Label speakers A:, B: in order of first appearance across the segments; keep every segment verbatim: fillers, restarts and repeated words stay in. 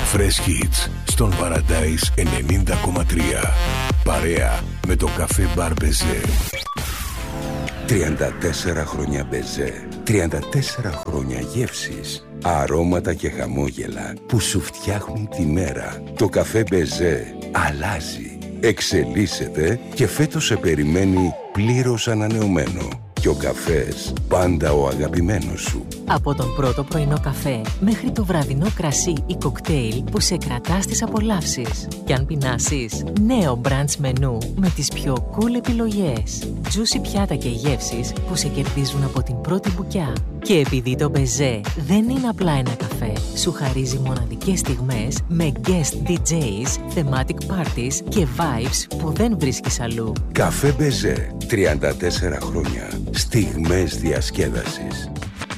A: Fresh Hits στον Paradise ενενήντα κόμμα τρία. Παρέα με το καφέ μπαρ Μπεζέ. τριάντα τέσσερα χρόνια Μπεζέ. τριάντα τέσσερα χρόνια γεύσεις, αρώματα και χαμόγελα που σου φτιάχνουν τη μέρα. Το καφέ Μπεζέ αλλάζει, εξελίσσεται και φέτος σε περιμένει πλήρως ανανεωμένο. Και ο καφές πάντα ο αγαπημένος σου.
B: Από τον πρώτο πρωινό καφέ μέχρι το βραδινό κρασί ή κοκτέιλ που σε κρατά στις απολαύσεις. Και αν πεινάσεις, νέο brunch μενού με τις πιο cool επιλογές. Juicy πιάτα και γεύσεις που σε κερδίζουν από την πρώτη μπουκιά. Και επειδή το Μπεζέ δεν είναι απλά ένα καφέ, σου χαρίζει μοναδικές στιγμές με guest ντι τζέις, thematic parties και vibes που δεν βρίσκεις αλλού.
A: Καφέ Μπεζέ, τριάντα τέσσερα χρόνια. Στιγμές διασκέδασης.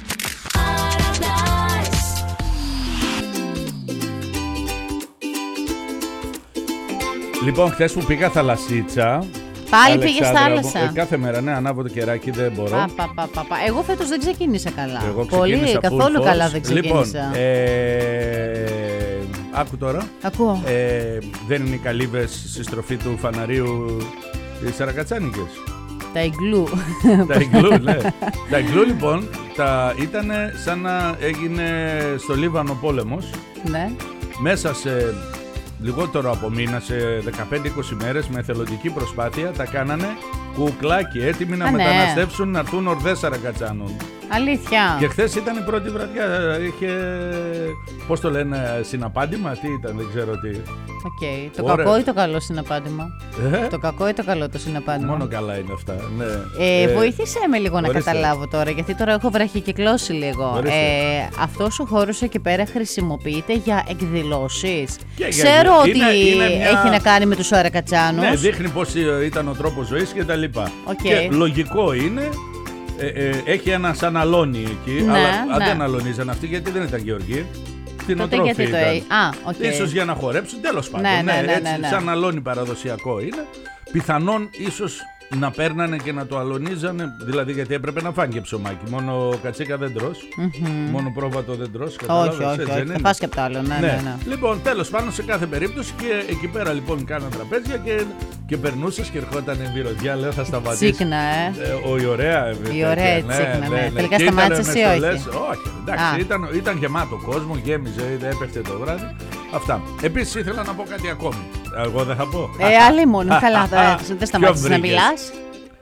C: Λοιπόν, χθες που πήγα θαλασσίτσα.
D: Πάλι πήγες θάλασσα.
C: Ε, κάθε μέρα, ναι, ανάβω το κεράκι, δεν μπορώ.
D: Πα, πα, πα, πα, πα. Εγώ φέτος δεν ξεκίνησα καλά.
C: Εγώ
D: Πολύ, καθόλου καλά δεν ξεκίνησα.
C: Λοιπόν, ε, άκου τώρα.
D: Ακούω.
C: Ε, δεν είναι οι καλύβες στη στροφή του φαναρίου οι σαρακατσάνικες.
D: Τα ιγκλού.
C: Τα ιγκλού, ναι. Τα ιγκλού λοιπόν τα ήταν σαν να έγινε στο Λίβανο πόλεμος.
D: Ναι.
C: Μέσα σε λιγότερο από μήνα, σε δεκαπέντε είκοσι μέρες, με εθελοντική προσπάθεια, τα κάνανε κουκλάκι, έτοιμοι να
D: Α, ναι.
C: μεταναστεύσουν, να έρθουν ορδές σαρακατσάνων.
D: Αλήθεια.
C: Και χθες ήταν η πρώτη βραδιά. Είχε, πώς το λένε, συναπάντημα, τι ήταν, δεν ξέρω τι.
D: Okay. Το
C: Ωραία.
D: κακό ή το καλό συναπάντημα.
C: Ε?
D: Το κακό ή το καλό το συναπάντημα.
C: Μόνο καλά είναι αυτά. Ναι.
D: Ε,
C: Ε,
D: βοήθησέ με λίγο
C: ορίστε.
D: να καταλάβω τώρα, γιατί τώρα έχω βραχικυκλώσει λίγο. Ε, αυτός ο χώρος εκεί πέρα χρησιμοποιείται για εκδηλώσεις.
C: Και για-
D: Ξέρω
C: είναι-
D: ότι
C: είναι μια-
D: έχει να κάνει με τους σαρακατσάνους.
C: Ναι, δείχνει πώς ήταν ο τρόπος ζωής και τα λοιπά.
D: Οκ.
C: Και λογικό είναι, ε, ε, έχει ένα σαν αλόνι εκεί,
D: Ναι,
C: αλλά
D: ναι.
C: αν δεν αλωνίζαν αυτοί, γιατί δεν ήταν γεωργοί.
D: Τότε
C: Κτηνοτρόφοι
D: γιατί το
C: ήταν.
D: έχει. Α, οκ.
C: Ίσως για να χορέψουν, τέλος πάντων.
D: Ναι, ναι, ναι,
C: έτσι,
D: ναι, ναι.
C: σαν αλόνι παραδοσιακό είναι. Πιθανόν ίσως να παίρνανε και να το αλωνίζανε, δηλαδή γιατί έπρεπε να φάνε και ψωμάκι. Μόνο κατσίκα δεν τρως, μόνο πρόβατο δεν τρως.
D: Όχι,
C: καταλάβες,
D: όχι,
C: έτσι
D: όχι.
C: δεν
D: Θα
C: είναι?
D: φας και απ' το άλλο. Ναι, ναι, ναι.
C: Λοιπόν, τέλος πάντων, σε κάθε περίπτωση και εκεί πέρα λοιπόν κάναν τραπέζια και, και περνούσες και ερχόταν η μυρωδιά. Λέω θα σταματήσει.
D: Τσίκνα, ε.
C: Ε, ο, η ωραία, ε,
D: Η ωραία
C: τέτοια,
D: τσίκνα, ναι. Τελικά
C: Και ήτανε
D: σταμάτησες ή
C: με
D: όχι?
C: στολές. Όχι, εντάξει,
D: Α.
C: ήταν, ήταν γεμάτο κόσμο, γέμιζε, έπεφτε το βράδυ. Αυτά. Επίσης ήθελα να πω κάτι ακόμη. Εγώ δεν θα πω.
D: Ε, άλλη μόνο. Καλά, τώρα δεν σταμάτησες να
C: βρήκες?
D: μιλάς.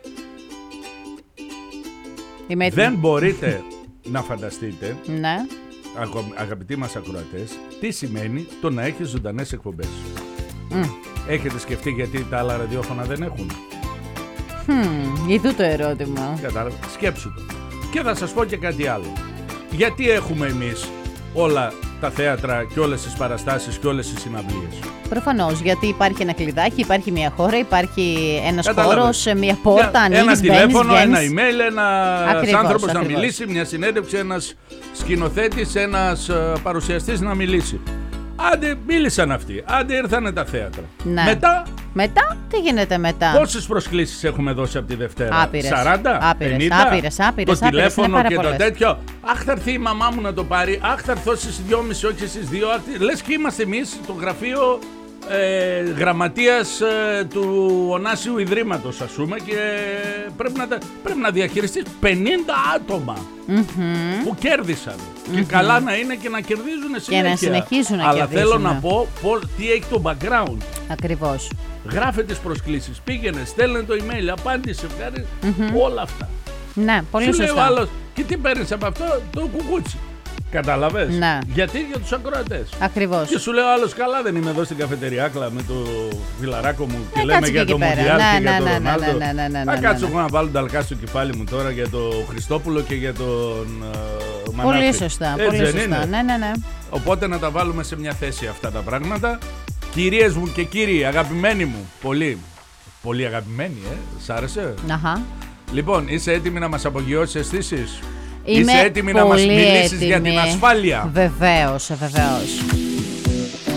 D: Είμαι έτοιμη.
C: Δεν μπορείτε να φανταστείτε,
D: Ναι.
C: αγω- αγαπητοί μας ακροατές, τι σημαίνει το να έχεις ζωντανές εκπομπές.
D: Μμ.
C: Έχετε σκεφτεί γιατί τα άλλα ραδιόφωνα δεν έχουν?
D: Χμ, ειδού το ερώτημα.
C: Κατάλαβα. Σκέψου το. Και θα σας πω και κάτι άλλο. Γιατί έχουμε εμείς όλα τα θέατρα και όλες τις παραστάσεις και όλες τις συναυλίες?
D: Προφανώς, γιατί υπάρχει ένα κλειδάκι, υπάρχει μια χώρα, υπάρχει ένας
C: Κατάλαβες.
D: χώρος, μια πόρτα,
C: Μια-
D: ανοίγεις,
C: ένα
D: μπαίνεις,
C: τηλέφωνο, ένα
D: βγαίνεις.
C: email, ένας
D: Ακριβώς,
C: άνθρωπος να
D: ακριβώς.
C: μιλήσει, μια συνέντευξη, ένας σκηνοθέτης, ένας ε, παρουσιαστής να μιλήσει. Άντε μίλησαν αυτοί, άντε ήρθανε τα θέατρα.
D: Ναι.
C: Μετά,
D: Μετά, τι γίνεται μετά?
C: πόσες προσκλήσεις έχουμε δώσει από τη Δευτέρα?
D: Άπειρες.
C: σαράντα,
D: Άπειρες,
C: πενήντα,
D: άπειρες, άπειρες,
C: το
D: άπειρες, είναι
C: τηλέφωνο
D: πάρα
C: και το
D: πολλές.
C: τέτοιο. Αχ, θα έρθει η μαμά μου να το πάρει. Αχ, θα έρθω στις δυόμιση, όχι στις δύο. Αχ, τι- λες και είμαστε εμείς το γραφείο ε, γραμματείας ε, του Ωνάσιου Ιδρύματος, ας πούμε, και πρέπει να, τα- πρέπει να διαχειριστείς πενήντα άτομα
D: Μμμ.
C: που κέρδισαν. Και καλά να είναι και να κερδίζουν συνέχεια.
D: να συνεχίσουν να
C: Αλλά
D: κερδίζουν.
C: θέλω να πω πώς, τι έχει το background.
D: Ακριβώς.
C: Γράφε τις προσκλήσεις, πήγαινε, στέλνε το email, απάντησε, βγάλε όλα αυτά.
D: Ναι, πολύ
C: Σου λέει ο
D: σωστά.
C: άλλος, και τι παίρνεις από αυτό? Το κουκούτσι. Καταλαβες?
D: Ναι.
C: Γιατί? Για τους ακροατές.
D: Ακριβώς.
C: Και σου λέει ο άλλος, καλά δεν είμαι εδώ στην καφετεριάκλα με το φιλαράκο μου και
D: Ε,
C: λέμε
D: κάτσε
C: για
D: και
C: το
D: εκεί πέρα.
C: Μουντιάλ
D: Ναι,
C: και για
D: ναι,
C: τον
D: ναι,
C: Ρονάλντο.
D: ναι, ναι, ναι, ναι,
C: Θα
D: ναι,
C: κάτσω
D: ναι.
C: εγώ να βάλω ταλκά στο κεφάλι μου τώρα για τον Χριστόπουλο και για τον uh, Μανάφη.
D: Πολύ σωστά,
C: Έτσι
D: πολύ
C: δεν
D: σωστά.
C: είναι?
D: Ναι, ναι, ναι.
C: Οπότε να τα βάλουμε σε μια θέση αυτά τα πράγματα. Κυρίες μου και κύριοι, αγαπημένοι μου, πολύ, πολύ αγαπημένοι, ε, σ' άρεσε?
D: Αχα.
C: Λοιπόν, είσαι έτοιμη να μας απογειώσεις αισθήσεις?
D: Είμαι
C: Είσαι έτοιμη να μας
D: πολύ
C: μιλήσεις για
D: έτοιμη.
C: την ασφάλεια?
D: Βεβαίως, βεβαίως.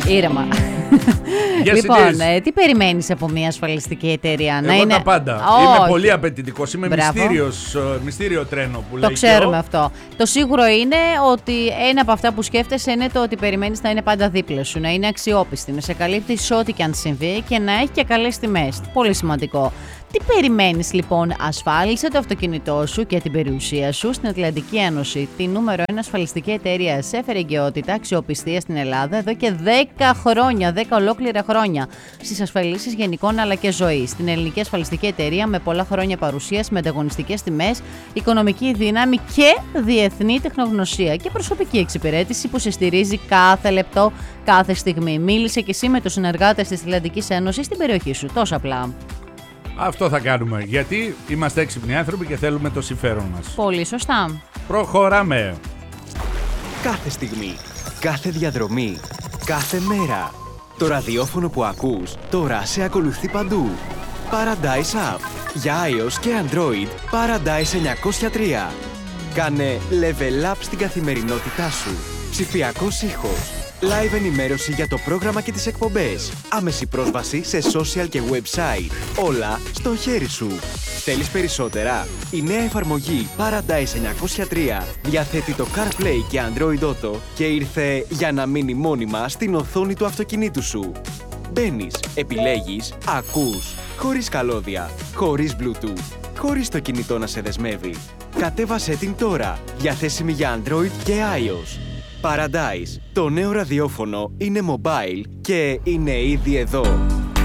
D: Ήρεμα.
C: Yes,
D: λοιπόν, ε, τι περιμένεις από μια ασφαλιστική εταιρεία?
C: Εγώ
D: να είναι...
C: τα πάντα.
D: Oh,
C: είμαι πολύ απαιτητικός. Είμαι μυστήριος, μυστήριο τρένο που
D: το
C: λέει.
D: Το ξέρουμε αυτό. Το σίγουρο είναι ότι ένα από αυτά που σκέφτεσαι είναι το ότι περιμένεις να είναι πάντα δίπλα σου, να είναι αξιόπιστη, να σε καλύπτει σε ό,τι και αν συμβεί και να έχει και καλές τιμές. Πολύ σημαντικό. Τι περιμένεις λοιπόν? Ασφάλισε το αυτοκίνητό σου και την περιουσία σου στην Ατλαντική Ένωση. Τη νούμερο ένα ασφαλιστική εταιρεία σε φερεγγιότητα, αξιοπιστία στην Ελλάδα εδώ και δέκα χρόνια, δέκα ολόκληρα χρόνια. Στις ασφαλίσεις γενικών αλλά και ζωής. Στην ελληνική ασφαλιστική εταιρεία με πολλά χρόνια παρουσίας, με ανταγωνιστικές τιμές, οικονομική δύναμη και διεθνή τεχνογνωσία και προσωπική εξυπηρέτηση που σε στηρίζει κάθε λεπτό, κάθε στιγμή. Μίλησε και εσύ με τους συνεργάτες της Ατλαντικής Ένωσης στην περιοχή σου. Τόσο απλά.
C: Αυτό θα κάνουμε, γιατί είμαστε έξυπνοι άνθρωποι και θέλουμε το συμφέρον μας.
D: Πολύ σωστά.
C: Προχωράμε.
E: Κάθε στιγμή, κάθε διαδρομή, κάθε μέρα. Το ραδιόφωνο που ακούς τώρα σε ακολουθεί παντού. Paradise App. Για iOS και Android, Paradise εννιακόσια τρία. Κάνε level up στην καθημερινότητά σου. Ψηφιακός ήχος. Live ενημέρωση για το πρόγραμμα και τις εκπομπές. Άμεση πρόσβαση σε social και website. Όλα στο χέρι σου. Θέλεις περισσότερα? Η νέα εφαρμογή Paradise εννιακόσια τρία διαθέτει το CarPlay και Android Auto και ήρθε για να μείνει μόνιμα στην οθόνη του αυτοκινήτου σου. Μπαίνεις, επιλέγεις, ακούς. Χωρίς καλώδια, χωρίς Bluetooth, χωρίς το κινητό να σε δεσμεύει. Κατέβασέ την τώρα, διαθέσιμη για Android και iOS. Paradise, το νέο ραδιόφωνο είναι mobile και είναι ήδη εδώ.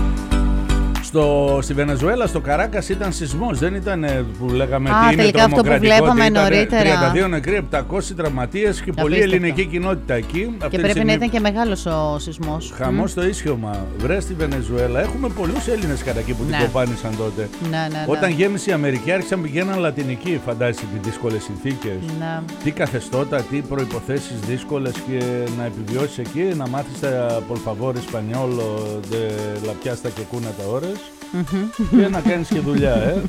C: Στο, στη Βενεζουέλα, στο Καράκας ήταν σεισμός, δεν ήταν που λέγαμε
D: Α,
C: τι είναι τρομοκρατικό.
D: Αυτό που βλέπαμε νωρίτερα.
C: τριάντα δύο νεκροί, επτακόσιοι τραυματίες και πολλή ελληνική κοινότητα εκεί.
D: Και πρέπει στιγμή... να ήταν και μεγάλος ο σεισμός.
C: Χαμός mm. το ίσιωμα. Βρε στη Βενεζουέλα. Έχουμε πολλούς Έλληνες κατά εκεί που ναι. την κοπάνησαν τότε.
D: Ναι, ναι, ναι.
C: Όταν γέμισε η Αμερική, άρχισαν πηγαίναν λατινική. Φαντάζεσαι τι δύσκολες συνθήκες.
D: Ναι.
C: Τι καθεστώτα, τι προϋποθέσεις δύσκολες και να επιβιώσεις εκεί, να μάθεις τα por favor español de la piasta que cuna τα ώρες. Και να κάνεις και δουλειά, ε.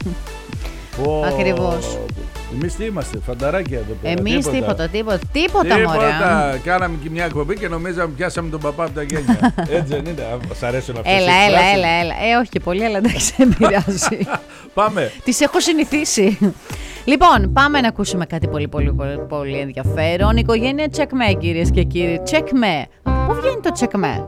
D: Ακριβώς.
C: Εμείς τι είμαστε, φανταράκια εδώ πέρα?
D: Εμείς τίποτα, τίποτα, τίποτα,
C: τίποτα
D: μωρέ.
C: Κάναμε και μια εκπομπή και νομίζαμε πιάσαμε τον παπά από τα γένια. Έτσι δεν είναι? Σ' αρέσουν αυτές
D: έλα,
C: τις
D: έλα,
C: φράσεις?
D: έλα, έλα. Ε, όχι και πολύ, αλλά εντάξει, δεν πειράζει.
C: Πάμε.
D: Τις έχω συνηθίσει. Λοιπόν, πάμε να ακούσουμε κάτι πολύ, πολύ, πολύ, πολύ ενδιαφέρον. Η οικογένεια Τσεκμέ, κυρίες και κύριοι. Τσεκμέ. Πού βγαίνει το Τσεκμέ?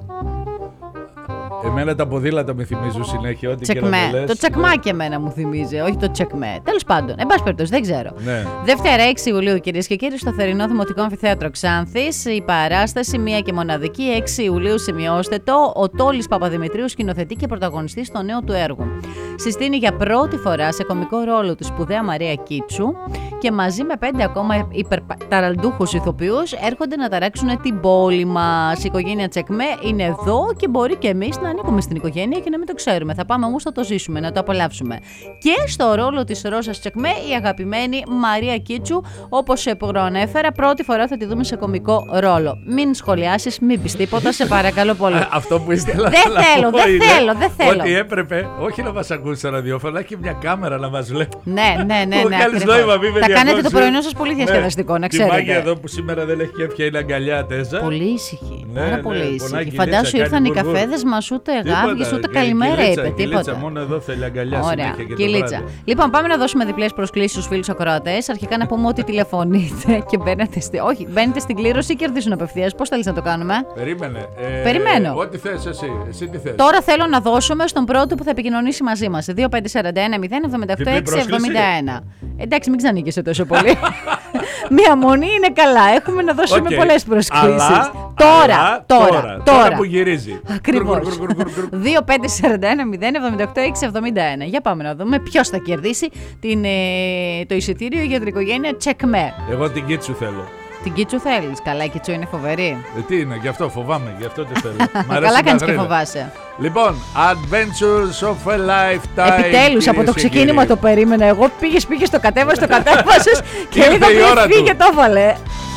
C: Εμένα τα ποδήλατα με θυμίζουν συνέχεια. Ό,τι
D: τσεκμέ.
C: Και να λες.
D: Το τσακμάκι εμένα μου θυμίζει, όχι το τσεκμέ. Τέλος πάντων, εν πάση περιπτώσει, δεν ξέρω.
C: Ναι.
D: Δευτέρα έξι Ιουλίου, κυρίες και κύριοι, στο θερινό Δημοτικό Αμφιθέατρο Ξάνθης, η παράσταση μία και μοναδική. έξι Ιουλίου, σημειώστε το. Ο Τόλης Παπαδημητρίου σκηνοθετεί και πρωταγωνιστή στο νέο του έργο. Συστήνει για πρώτη φορά σε κωμικό ρόλο τη σπουδαία Μαρία Κίτσου και μαζί με πέντε ακόμα υπερταραντούχους ηθοποιούς έρχονται να ταράξουν την πόλη μας. Η οικογένεια Τσεκμέ είναι εδώ και μπορεί και εμείς να ανήκουμε στην οικογένεια και να μην το ξέρουμε. Θα πάμε όμως να το ζήσουμε, να το απολαύσουμε. Και στο ρόλο της Ρώσας Τσεκμέ η αγαπημένη Μαρία Κίτσου, όπως προανέφερα, πρώτη φορά θα τη δούμε σε κωμικό ρόλο. Μην σχολιάσεις, μην πεις τίποτα, σε παρακαλώ πολύ.
C: Αυτό που ήθελα
D: δεν
C: να
D: θέλω,
C: πω
D: δεν
C: είναι
D: θέλω, δεν θέλω.
C: ότι έπρεπε όχι να μας ακούσει στο ραδιόφωνο, αλλά και μια κάμερα να μας βλέπει.
D: Ναι, ναι, ναι. ναι,
C: ναι νόημα,
D: θα κάνετε το πρωινό σας πολύ διασκεδαστικό, να ξέρετε.
C: Τη μάγια εδώ που σήμερα δεν έχει κέφια είναι αγκαλιά τέζα.
D: Πολύ ήσυχη.
C: Ναι,
D: πάρα
C: ναι,
D: πολύ
C: ναι,
D: ήσυχη. Φαντάσου ήρθαν οι καφέδες μας, ούτε γάβγες, ούτε καλημέρα είπε. Τίποτα.
C: Κυλίτσα, μόνο εδώ θέλει αγκαλιά.
D: Ωραία, κυλίτσα. Λοιπόν, πάμε να δώσουμε διπλές προσκλήσεις στους φίλους ακροατές. Αρχικά να πούμε ότι τηλεφωνείτε και μπαίνετε, στη... Όχι, μπαίνετε στην κλήρωση και κερδίζουν απευθείας. Πώς θέλεις να το κάνουμε?
C: Περίμενε. Ε,
D: Περιμένω.
C: Ό,τι θες εσύ. Εσύ τι θες.
D: Τώρα θέλω να δώσουμε στον πρώτο που θα επικοινωνήσει μαζί μας. δύο πέντε τέσσερα ένα μηδέν εβδομήντα οκτώ έξι εβδομήντα ένα. Εντάξει, μην ξανοίκησε τόσο πολύ. Μία μονή είναι καλά. Έχουμε να δώσουμε okay. πολλές προσκλήσεις.
C: Αλλά,
D: τώρα,
C: αλλά,
D: τώρα,
C: τώρα,
D: τώρα,
C: τώρα που γυρίζει.
D: Ακριβώς. δύο πέντε τέσσερα ένα μηδέν εβδομήντα οκτώ έξι εβδομήντα ένα. Για πάμε να δούμε ποιος θα κερδίσει την, ε, το εισιτήριο για την οικογένεια Τσεκμέ.
C: Εγώ την Κίτσου θέλω.
D: Την Κίτσου θέλεις? Καλά, η Κίτσου είναι φοβερή.
C: Ε, τι είναι, γι' αυτό φοβάμαι, γι' αυτό τη θέλω.
D: Καλά κάνεις και φοβάσαι.
C: Λοιπόν, Adventures of a Lifetime.
D: Επιτέλους, από το ξεκίνημα το περίμενα. Εγώ πήγες, πήγες, το κατέβασες, το κατέβασες και λίγο πριν φύγε το έβαλε.